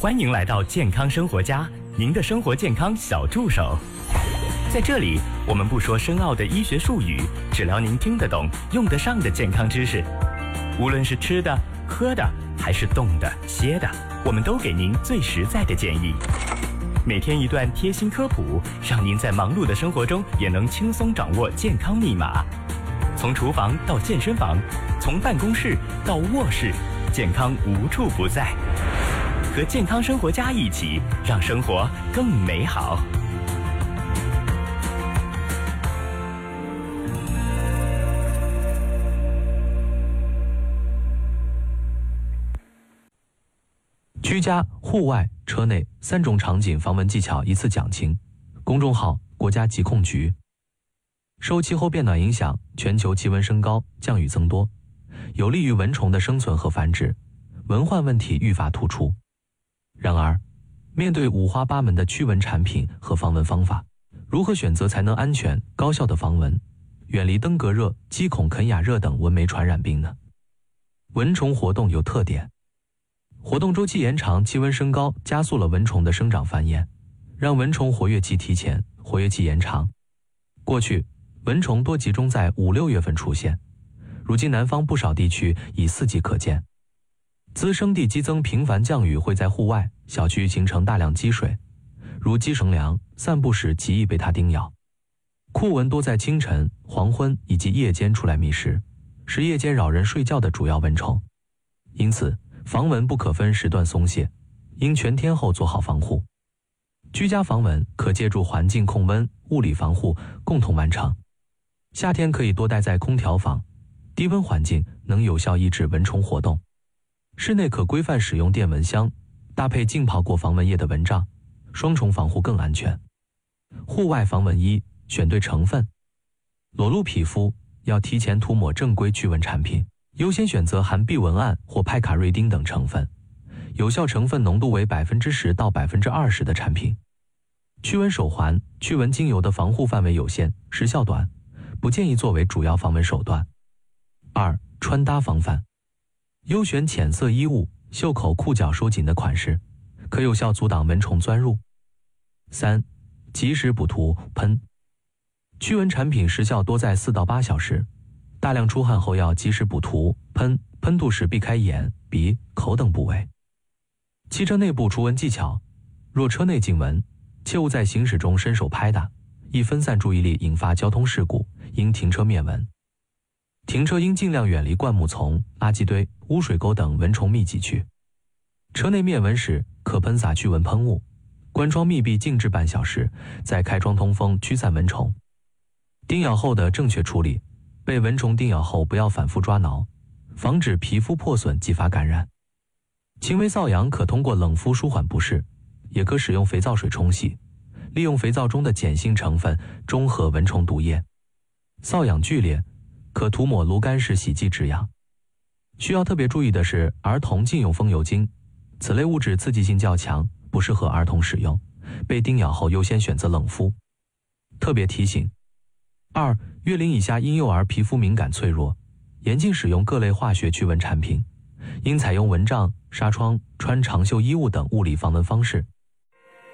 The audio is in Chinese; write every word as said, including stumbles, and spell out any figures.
欢迎来到健康生活家，您的生活健康小助手。在这里，我们不说深奥的医学术语，只聊您听得懂、用得上的健康知识。无论是吃的、喝的，还是动的、歇的，我们都给您最实在的建议。每天一段贴心科普，让您在忙碌的生活中也能轻松掌握健康密码。从厨房到健身房，从办公室到卧室，健康无处不在。和健康生活家一起，让生活更美好。 居家、户外、车内三种场景防蚊技巧依次讲清。公众号：国家疾控局。受气候变暖影响，全球气温升高，降雨增多，有利于蚊虫的生存和繁殖，蚊患问题愈发突出。然而，面对五花八门的驱蚊产品和防蚊方法，如何选择才能安全高效的防蚊，远离登革热、鸡孔肯雅热等蚊媒传染病呢？蚊虫活动有特点，活动周期延长，气温升高，加速了蚊虫的生长繁衍，让蚊虫活跃期提前，活跃期延长。过去，蚊虫多集中在五六月份出现，如今南方不少地区已四季可见。滋生地激增，频繁降雨会在户外、小区形成大量积水，如积绳梁，散步时极易被它叮咬。酷蚊多在清晨、黄昏以及夜间出来觅食，是夜间扰人睡觉的主要蚊虫。因此，防蚊不可分时段松懈，应全天候做好防护。居家防蚊可借助环境控温、物理防护共同完成。夏天可以多待在空调房，低温环境能有效抑制蚊虫活动。室内可规范使用电蚊香，搭配浸泡过防蚊液的蚊帐，双重防护更安全。户外防蚊衣选对成分，裸露皮肤要提前涂抹正规驱蚊产品，优先选择含避蚊胺或派卡瑞丁等成分，有效成分浓度为 百分之十 到 百分之二十 的产品。驱蚊手环、驱蚊精油的防护范围有限，时效短，不建议作为主要防蚊手段。二、穿搭防范，优选浅色衣物，袖口裤脚收紧的款式，可有效阻挡蚊虫钻入。三、及时补涂喷，驱蚊产品时效多在四到八小时，大量出汗后要及时补涂喷，喷涂时避开眼、鼻、口等部位。汽车内部除蚊技巧，若车内进蚊，切勿在行驶中伸手拍打，易分散注意力引发交通事故，应停车灭蚊。停车应尽量远离灌木丛、垃圾堆、污水沟等蚊虫密集区。车内灭蚊时可喷洒驱蚊喷雾，关窗密闭静置半小时，再开窗通风驱散蚊虫。叮咬后的正确处理，被蚊虫叮咬后不要反复抓挠，防止皮肤破损继发感染。轻微瘙痒可通过冷敷舒缓不适，也可使用肥皂水冲洗，利用肥皂中的碱性成分中和蚊虫毒液。瘙痒剧烈，可涂抹炉甘石洗剂止痒。需要特别注意的是，儿童禁用风油精，此类物质刺激性较强，不适合儿童使用，被叮咬后优先选择冷敷。特别提醒：二、月龄以下婴幼儿皮肤敏感脆弱，严禁使用各类化学驱蚊产品，应采用蚊帐、纱窗、穿长袖衣物等物理防蚊方式，